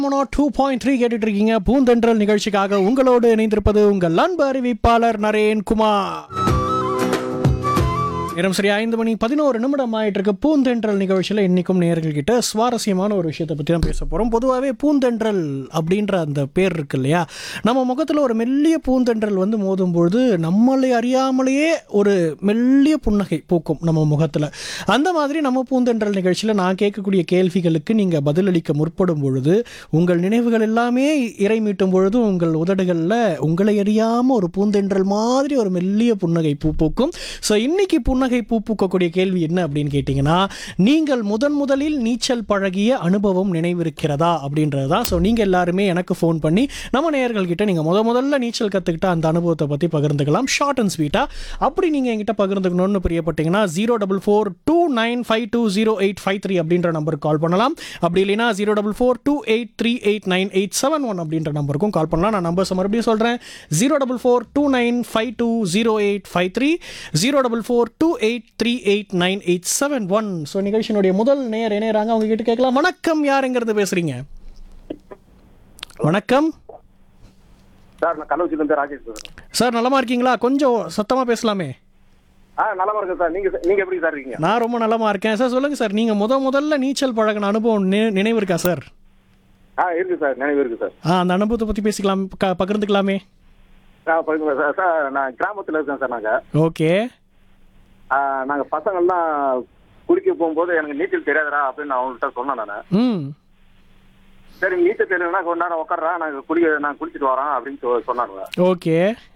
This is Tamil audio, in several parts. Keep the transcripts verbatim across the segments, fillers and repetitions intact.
டூ பாயிண்ட் த்ரீ கேட்டுட்டு இருக்கீங்க. பூந்தென்றல் நிகழ்ச்சிக்காக உங்களோடு இணைந்திருப்பது உங்கள் அன்பு அறிவிப்பாளர் நரேன்குமார். நேரம் சரி ஐந்து மணி பதினோரு நிமிடம் ஆயிட்டு இருக்கு. பூந்தென்றல் நிகழ்ச்சியில் இன்னைக்கும் நேயர்கள் கிட்ட சுவாரஸ்யமான ஒரு விஷயத்தை பற்றி தான் பேச போகிறோம். பொதுவாகவே பூந்தென்றல் அப்படின்ற அந்த பேர் இருக்கு இல்லையா, நம்ம முகத்தில் ஒரு மெல்லிய பூந்தென்றல் வந்து மோதும் பொழுது நம்மளை அறியாமலேயே ஒரு மெல்லிய புன்னகை பூக்கும் நம்ம முகத்தில். அந்த மாதிரி நம்ம பூந்தென்றல் நிகழ்ச்சியில் நான் கேட்கக்கூடிய கேள்விகளுக்கு நீங்கள் பதிலளிக்க முற்படும் பொழுது உங்கள் நினைவுகள் எல்லாமே இறை மீட்டும் பொழுது உங்கள் உதடுகளில் உங்களை அறியாமல் ஒரு பூந்தென்றல் மாதிரி ஒரு மெல்லிய புன்னகை பூ பூக்கும். ஸோ இன்னைக்கு புன்னகை பூ பூக்கக்கூடிய கேள்வி என்ன அப்படின்னு கேட்டிங்கன்னா, நீங்கள் முதன் முதலில் நீச்சல் பழகிய அனுபவம் நினைவிருக்கிறதா அப்படின்றது தான். ஸோ நீங்கள் எல்லாருமே எனக்கு ஃபோன் பண்ணி நம்ம நேயர்கள்கிட்ட நீங்கள் முத முதல்ல நீச்சல் கற்றுக்கிட்ட அந்த அனுபவத்தை பற்றி பகிர்ந்துக்கலாம், ஷார்ட் அண்ட் ஸ்வீட்டாக. அப்படி நீங்கள் என்கிட்ட பகிர்ந்துக்கணும்னு பிரியப்பட்டீங்கன்னா zero double four two nine five two zero eight five three அப்படின்ற நம்பருக்கு கால் பண்ணலாம். அப்படி இல்லைன்னா zero double four two eight three eight nine eight seven one அப்படின்ற நம்பருக்கும் கால் பண்ணலாம். நான் நம்பர்ஸ் மறுபடியும் சொல்கிறேன், zero double four two nine five two zero eight five three zero double four two eight three eight nine eight seven one. So நிகழ்ச்சியினுடைய முதல் நேர் இணையறாங்க, அவங்க கிட்ட கேட்கலாம். வணக்கம், யாருங்கிறது பேசுறீங்க? வணக்கம் சார், நான் கள்ளக்குறிச்சியிலிருந்து ராஜேஷ் பேசுறேன். சார், நலமா இருக்கீங்களா? கொஞ்சம் சத்தமா பேசலாமே. ஆ, நலமா இருக்கேன் சார். நீங்க நீங்க எப்படி சார் இருக்கீங்க? நான் ரொம்ப நலமா இருக்கேன் சார். சொல்லுங்க சார், நீங்க முத முதல்ல நீச்சல் பழகின அனுபவம் நி- நினைவு இருக்கா சார்? ஆ, இருக்கு சார், நினைவு இருக்கு சார். ஆ, அந்த அனுபவத்தை பத்தி பேசிக்கலாம், க- பகிர்ந்துக்கலாமே. ஆ, பகிர்ந்து சார். சார், நான் கிராமத்தில் இருக்கேன் சார். நாங்கள் ஓகே. நாங்கள் பசங்கள்லாம் குளிக்க போகும்போது எனக்கு நீச்சல் தெரியாதுடா அப்படின்னு நான் அவங்கள்ட்ட சொன்னேன். நான் ம் சரி, நீச்சல் தெரியலன்னா கொஞ்ச நேரம் உட்காடுறா, நாங்கள் குளிக்க நான் குளிச்சுட்டு வரோம் அப்படின்னு சொ- சொன்னாங்க. ஓகே.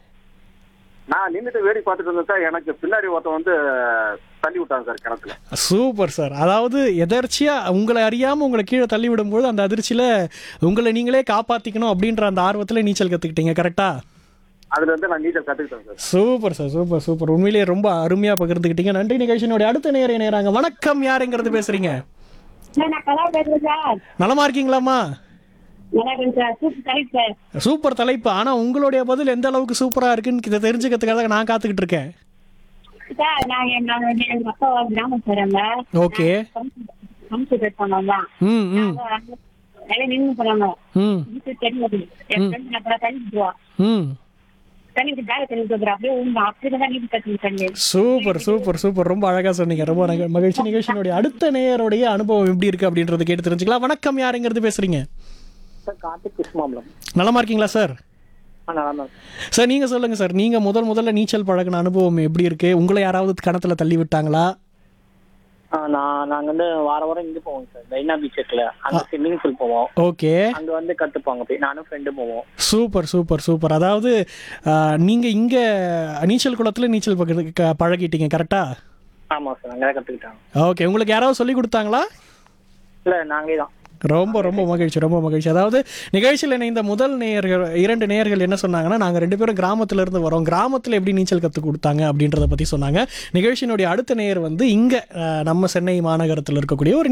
நான் நின்றுட்டு வேடி பார்த்துட்டு இருந்தேன் சார். எனக்கு பின்னாடி ஒருத்தன் வந்து தள்ளி விட்டாங்க சார் கிணத்துல. Super sir. அதாவது எதர்ச்சியா உங்களை அறியாம உங்களை கீழே தள்ளி விடும்போது அந்த அதிர்ச்சியில உங்களை நீங்களே காப்பாத்திக்கணும் அப்படின்ற அந்த ஆர்வத்துல நீச்சல் கத்துக்கிட்டீங்க, கரெக்டா? அதுல இருந்து நான் நீச்சல் கற்றுக்கிட்டேன் sir. Super sir, super super. உண்மையிலேயே ரொம்ப அருமையா பகிர்ந்துக்கிட்டீங்க. நன்றி. நிகழ்ச்சியினுடைய அடுத்த நேர இணையறாங்க. வணக்கம், யாருங்கிறது பேசுறீங்க? நான் கலா பேசுறேன் சார். நலமா இருக்கீங்களாம்மா? நல்லா இருக்கேன் சார். சூப்பர் தலைப்பு சார். சூப்பர் தலைப்பு. ஆனா உங்களுடைய பதில் எந்த அளவுக்கு சூப்பரா இருக்குன்னு இதை தெரிஞ்சுக்கிறதுக்காக நான் காத்துக்கிட்டு இருக்கேன். சார், நாங்க எங்க வந்து எங்க அப்பா கிராமம் சார். அங்க ஓகே. கம்ப்யூட்டர் பண்ணோம்ல. ம் ம் எல்லாம் நின்று போனாங்க. ம் இது தெரியாது. என் ஃப்ரெண்ட் நான் கூட தள்ளிட்டு ம் தண்ணிக்கு பேக தண்ணி கொடுக்குற அப்படியே உங்க அப்படிதான் நீதி கற்றுக்கிட்டேன். Super super super. ரொம்ப அழகா சொன்னீங்க. ரொம்ப நக- மகிழ்ச்சி. நிகழ்ச்சியினுடைய அடுத்த நேயருடைய அனுபவம் எப்படி இருக்கு அப்படின்றத கேட்டு தெரிஞ்சுக்கலாம். வணக்கம், யாருங்கிறது பேசுறீங்க? சார், கார்த்திக் கிருஷ்ணாமலம். நலமா இருக்கீங்களா சார்? ஆ, நல்லா சார், நீங்க சொல்லுங்க சார், நீங்க முதல் முதல்ல நீச்சல் பழகின அனுபவம் எப்படி இருக்கு? உங்களை யாராவது கிணத்துல தள்ளி விட்டாங்களா? நான் நாங்க வந்து வார வாரம் இங்க போவோம் சார், டைனா பீச் இருக்குல்ல, அங்க ஸ்விம்மிங் பூல் போவோம். ஓகே. அங்க வந்து கத்துப்பாங்க போய், நானும் ஃப்ரெண்டும் போவோம். Super super super. அதாவது ஆஹ், நீங்க இங்க நீச்சல் குளத்துல நீச்சல் பக- க- பழகிட்டீங்க, கரெக்டா? ஆமா சார், அங்கதான் கத்துக்கிட்டாங்க. ஓகே. உங்களுக்கு யாராவது சொல்லி கொடுத்தாங்களா? இல்ல, நாங்களே தான். ரொம்ப ரொம்ப மகிழ்ச்சி, ரொம்ப மகிழ்ச்சி. அதாவது நிகழ்ச்சியில் இணைந்த முதல் நேயர்கள் இரண்டு நேயர்கள் என்ன சொன்னாங்கன்னா, நாங்கள் ரெண்டு பேரும் கிராமத்துல இருந்து வரோம், கிராமத்தில் எப்படி நீச்சல் கற்றுக் கொடுத்தாங்க அப்படின்றத பற்றி சொன்னாங்க. நிகழ்ச்சியினுடைய அடுத்த நேயர் வந்து இங்கே நம்ம சென்னை மாநகரத்தில் இருக்கக்கூடிய ஒரு